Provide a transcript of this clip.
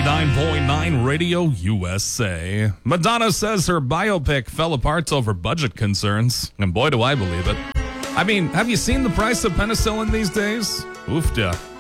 89.9 Radio USA. Madonna says her biopic fell apart over budget concerns. And boy, do I believe it. I mean, have you seen the price of penicillin these days? Oofda.